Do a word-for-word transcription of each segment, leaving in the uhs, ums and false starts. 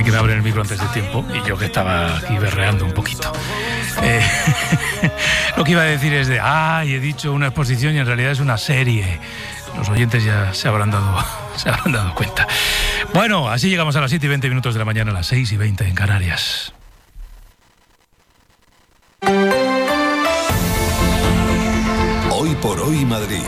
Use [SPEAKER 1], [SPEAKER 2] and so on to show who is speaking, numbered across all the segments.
[SPEAKER 1] que me abren el micro antes de tiempo y yo que estaba aquí berreando un poquito. Eh, lo que iba a decir es de, ay, he dicho una exposición y en realidad es una serie. Los oyentes ya se habrán dado, se habrán dado cuenta. Bueno, así llegamos a las siete y veinte minutos de la mañana, a las seis y veinte en Canarias.
[SPEAKER 2] Hoy por hoy Madrid.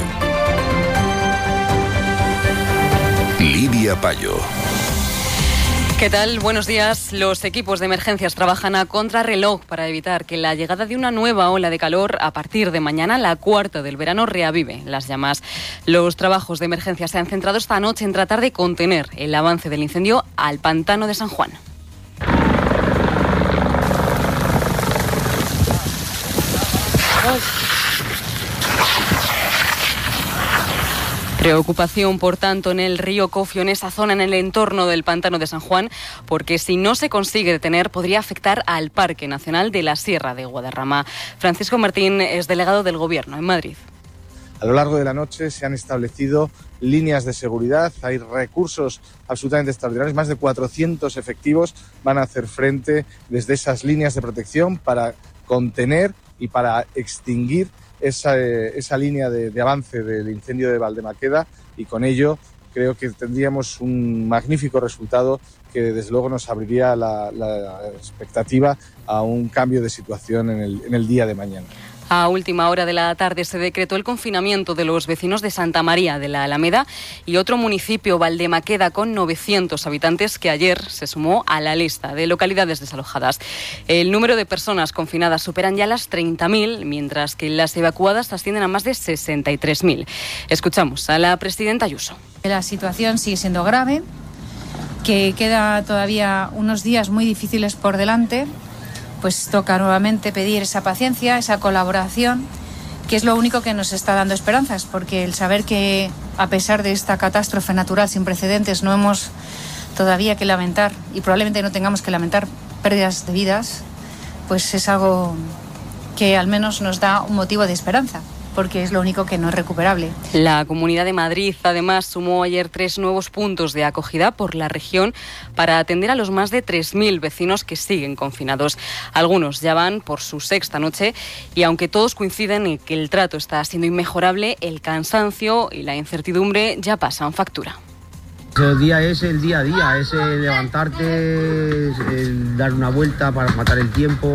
[SPEAKER 2] Lidia Payo.
[SPEAKER 3] ¿Qué tal? Buenos días. Los equipos de emergencias trabajan a contrarreloj para evitar que la llegada de una nueva ola de calor a partir de mañana, la cuarta del verano, reavive las llamas. Los trabajos de emergencia se han centrado esta noche en tratar de contener el avance del incendio al pantano de San Juan. Preocupación, por tanto, en el río Cofio, en esa zona, en el entorno del pantano de San Juan, porque si no se consigue detener, podría afectar al Parque Nacional de la Sierra de Guadarrama. Francisco Martín es delegado del Gobierno en Madrid.
[SPEAKER 4] A lo largo de la noche se han establecido líneas de seguridad, hay recursos absolutamente extraordinarios, más de cuatrocientos efectivos van a hacer frente desde esas líneas de protección para contener y para extinguir esa, esa línea de, de avance del incendio de Valdemaqueda, y con ello creo que tendríamos un magnífico resultado que desde luego nos abriría la, la expectativa a un cambio de situación en el, en el día de mañana.
[SPEAKER 3] A última hora de la tarde se decretó el confinamiento de los vecinos de Santa María de la Alameda y otro municipio, Valdemaqueda, con novecientos habitantes, que ayer se sumó a la lista de localidades desalojadas. El número de personas confinadas superan ya las treinta mil, mientras que las evacuadas ascienden a más de sesenta y tres mil. Escuchamos a la presidenta Ayuso.
[SPEAKER 5] La situación sigue siendo grave, que queda todavía unos días muy difíciles por delante. Pues toca nuevamente pedir esa paciencia, esa colaboración, que es lo único que nos está dando esperanzas, porque el saber que a pesar de esta catástrofe natural sin precedentes no hemos todavía que lamentar, y probablemente no tengamos que lamentar pérdidas de vidas, pues es algo que al menos nos da un motivo de esperanza, porque es lo único que no es recuperable.
[SPEAKER 3] La Comunidad de Madrid, además, sumó ayer tres nuevos puntos de acogida por la región para atender a los más de tres mil vecinos que siguen confinados. Algunos ya van por su sexta noche y aunque todos coinciden en que el trato está siendo inmejorable, el cansancio y la incertidumbre ya pasan factura.
[SPEAKER 6] El día es el día a día, es el levantarte, es el dar una vuelta para matar el tiempo,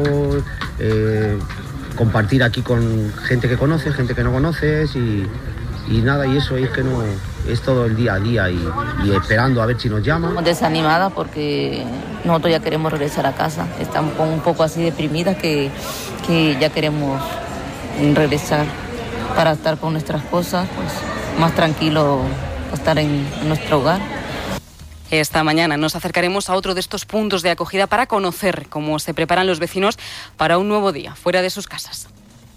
[SPEAKER 6] eh, compartir aquí con gente que conoces, gente que no conoces y, y nada, y eso es que no es todo el día a día y, y esperando a ver si nos llaman.
[SPEAKER 7] Estamos desanimadas porque nosotros ya queremos regresar a casa, estamos un poco así deprimidas que, que ya queremos regresar para estar con nuestras cosas, pues más tranquilo estar en, en nuestro hogar.
[SPEAKER 3] Esta mañana nos acercaremos a otro de estos puntos de acogida para conocer cómo se preparan los vecinos para un nuevo día fuera de sus casas.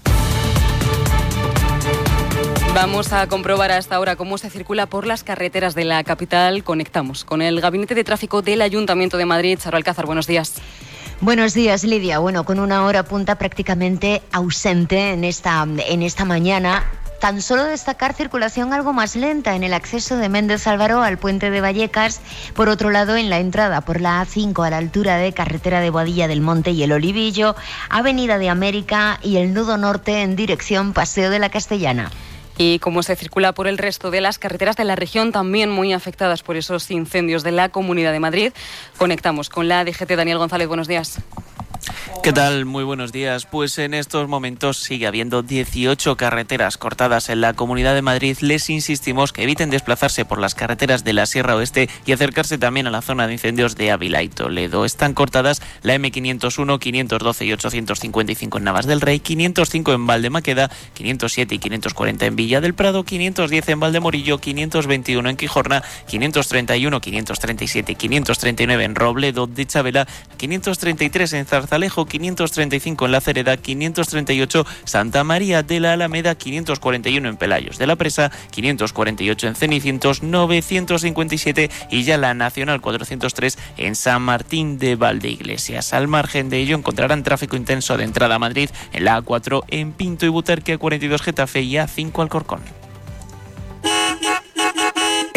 [SPEAKER 3] Vamos a comprobar a esta hora cómo se circula por las carreteras de la capital. Conectamos con el Gabinete de Tráfico del Ayuntamiento de Madrid. Charo Alcázar, buenos días.
[SPEAKER 8] Buenos días, Lidia. Bueno, con una hora punta prácticamente ausente en esta, en esta mañana. Tan solo destacar circulación algo más lenta en el acceso de Méndez Álvaro al puente de Vallecas. Por otro lado, en la entrada por la A cinco a la altura de carretera de Boadilla del Monte y el Olivillo, Avenida de América y el nudo norte en dirección Paseo de la Castellana.
[SPEAKER 3] Y cómo se circula por el resto de las carreteras de la región, también muy afectadas por esos incendios de la Comunidad de Madrid. Conectamos con la D G T. Daniel González, buenos días.
[SPEAKER 9] ¿Qué tal? Muy buenos días. Pues en estos momentos sigue habiendo dieciocho carreteras cortadas en la Comunidad de Madrid. Les insistimos que eviten desplazarse por las carreteras de la Sierra Oeste y acercarse también a la zona de incendios de Ávila y Toledo. Están cortadas la M quinientos uno, quinientos doce y ochocientos cincuenta y cinco en Navas del Rey, quinientos cinco en Valdemaqueda, quinientos siete y quinientos cuarenta en Villa del Prado, quinientos diez en Valdemorillo, quinientos veintiuno en Quijorna, quinientos treinta y uno, quinientos treinta y siete y quinientos treinta y nueve en Robledo de Chabela, quinientos treinta y tres en Zarzalejo, quinientos treinta y cinco en La Cereda, quinientos treinta y ocho Santa María de la Alameda, quinientos cuarenta y uno en Pelayos de la Presa, quinientos cuarenta y ocho en Cenicientos, novecientos cincuenta y siete y ya la Nacional cuatrocientos tres en San Martín de Valdeiglesias. Al margen de ello encontrarán tráfico intenso de entrada a Madrid en la A cuatro en Pinto y Butarque, A cuarenta y dos Getafe y A cinco Alcorcón.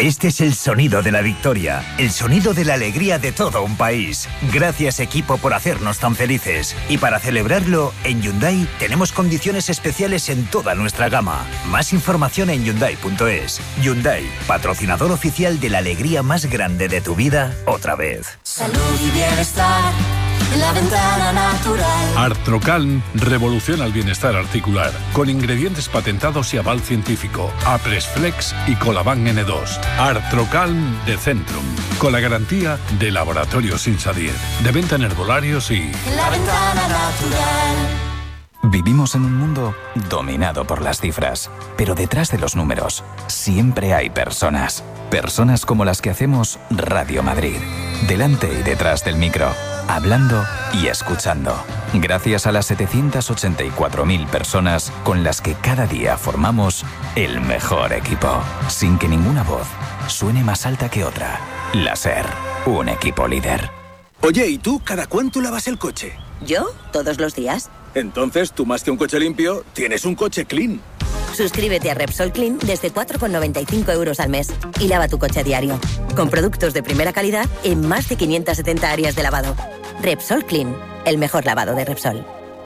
[SPEAKER 10] Este es el sonido de la victoria, el sonido de la alegría de todo un país. Gracias, equipo, por hacernos tan felices. Y para celebrarlo, en Hyundai tenemos condiciones especiales en toda nuestra gama. Más información en Hyundai punto es. Hyundai, patrocinador oficial de la alegría más grande de tu vida, otra vez.
[SPEAKER 11] Salud y bienestar en la ventana natural.
[SPEAKER 12] Artrocalm revoluciona el bienestar articular con ingredientes patentados y aval científico. Apresflex y Colaban ene dos. Artrocalm de Centrum, con la garantía de Laboratorios Insadir, de venta en herbolarios y...
[SPEAKER 11] La ventana natural.
[SPEAKER 13] Vivimos en un mundo dominado por las cifras, pero detrás de los números siempre hay personas. Personas como las que hacemos Radio Madrid, delante y detrás del micro, hablando y escuchando. Gracias a las setecientas ochenta y cuatro mil personas con las que cada día formamos el mejor equipo, sin que ninguna voz suene más alta que otra. La SER, un equipo líder.
[SPEAKER 14] Oye, ¿y tú cada cuánto lavas el coche?
[SPEAKER 15] ¿Yo? Todos los días.
[SPEAKER 14] Entonces, tú más que un coche limpio, tienes un coche clean.
[SPEAKER 15] Suscríbete a Repsol Clean desde cuatro con noventa y cinco euros al mes y lava tu coche a diario. Con productos de primera calidad en más de quinientas setenta áreas de lavado. Repsol Clean, el mejor lavado de Repsol.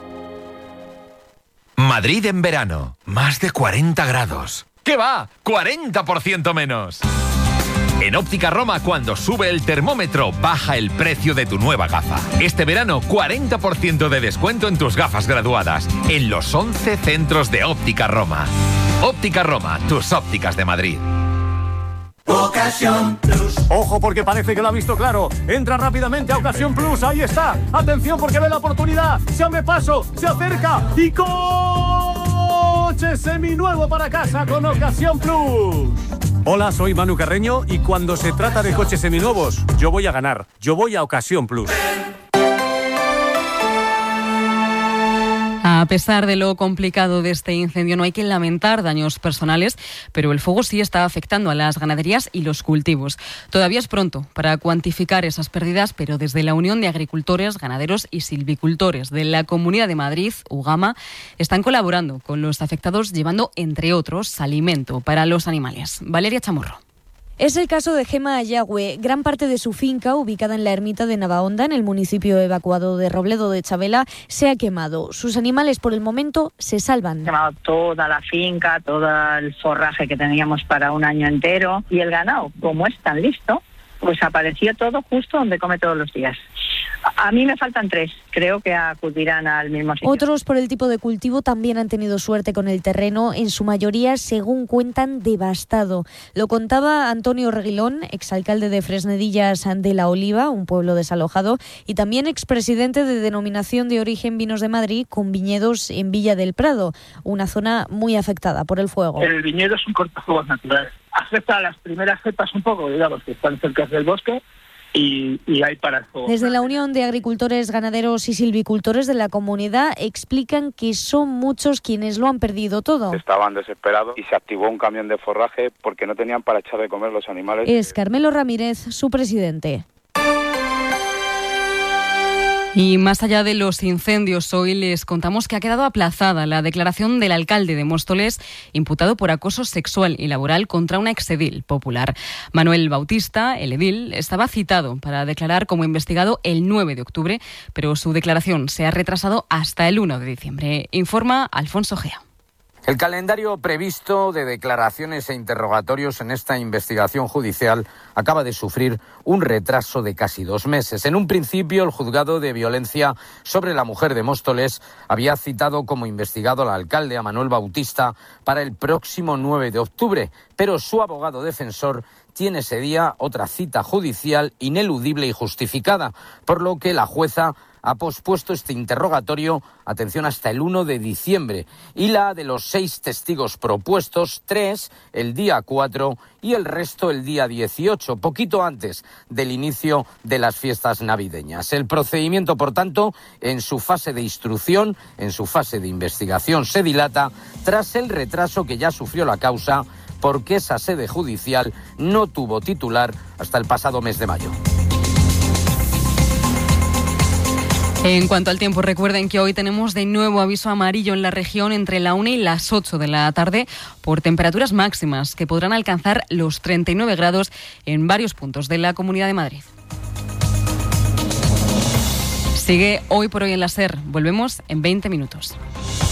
[SPEAKER 16] Madrid en verano, más de cuarenta grados. ¿Qué va? ¡cuarenta por ciento menos! En Óptica Roma, cuando sube el termómetro, baja el precio de tu nueva gafa. Este verano, cuarenta por ciento de descuento en tus gafas graduadas, en los once centros de Óptica Roma. Óptica Roma, tus ópticas de Madrid.
[SPEAKER 17] Ocasión Plus. Ojo, porque parece que lo ha visto claro. Entra rápidamente a Ocasión Plus, ahí está. Atención, porque ve la oportunidad. Se abre paso, se acerca y coche seminuevo para casa con Ocasión Plus. Hola, soy Manu Carreño y cuando se trata de coches seminuevos, yo voy a ganar. Yo voy a Ocasión Plus.
[SPEAKER 3] A pesar de lo complicado de este incendio, no hay que lamentar daños personales, pero el fuego sí está afectando a las ganaderías y los cultivos. Todavía es pronto para cuantificar esas pérdidas, pero desde la Unión de Agricultores, Ganaderos y Silvicultores de la Comunidad de Madrid, UGAMA, están colaborando con los afectados, llevando, entre otros, alimento para los animales. Valeria Chamorro.
[SPEAKER 18] Es el caso de Gema Ayagüe. Gran parte de su finca, ubicada en la ermita de Navahonda, en el municipio evacuado de Robledo de Chabela, se ha quemado. Sus animales, por el momento, se salvan.
[SPEAKER 19] Se ha quemado toda la finca, todo el forraje que teníamos para un año entero. Y el ganado, como es tan listo, pues apareció todo justo donde come todos los días. A mí me faltan tres, creo que acudirán al mismo sitio.
[SPEAKER 18] Otros, por el tipo de cultivo, también han tenido suerte con el terreno, en su mayoría, según cuentan, devastado. Lo contaba Antonio Reguilón, exalcalde de Fresnedillas de la Oliva, un pueblo desalojado, y también expresidente de Denominación de Origen Vinos de Madrid, con viñedos en Villa del Prado, una zona muy afectada por el fuego.
[SPEAKER 20] El viñedo es un cortafuegos natural. Afecta a las primeras cepas un poco, digamos, que están cerca del bosque, Y, y hay para el fuego.
[SPEAKER 18] Desde la Unión de Agricultores, Ganaderos y Silvicultores de la comunidad explican que son muchos quienes lo han perdido todo.
[SPEAKER 21] Estaban desesperados y se activó un camión de forraje porque no tenían para echar de comer los animales.
[SPEAKER 18] Es Carmelo Ramírez, su presidente.
[SPEAKER 3] Y más allá de los incendios, hoy les contamos que ha quedado aplazada la declaración del alcalde de Móstoles, imputado por acoso sexual y laboral contra una exedil popular. Manuel Bautista, el edil, estaba citado para declarar como investigado el nueve de octubre, pero su declaración se ha retrasado hasta el uno de diciembre. Informa Alfonso Gea.
[SPEAKER 22] El calendario previsto de declaraciones e interrogatorios en esta investigación judicial acaba de sufrir un retraso de casi dos meses. En un principio, el juzgado de violencia sobre la mujer de Móstoles había citado como investigado al alcalde, a Manuel Bautista, para el próximo nueve de octubre, pero su abogado defensor tiene ese día otra cita judicial ineludible y justificada, por lo que la jueza ha pospuesto este interrogatorio, atención, hasta el uno de diciembre, y la de los seis testigos propuestos, tres el día cuatro y el resto el día dieciocho, poquito antes del inicio de las fiestas navideñas. El procedimiento, por tanto, en su fase de instrucción, en su fase de investigación, se dilata tras el retraso que ya sufrió la causa, porque esa sede judicial no tuvo titular hasta el pasado mes de mayo.
[SPEAKER 3] En cuanto al tiempo, recuerden que hoy tenemos de nuevo aviso amarillo en la región entre la una y las ocho de la tarde por temperaturas máximas que podrán alcanzar los treinta y nueve grados en varios puntos de la Comunidad de Madrid. Sigue Hoy por Hoy en la SER. Volvemos en veinte minutos.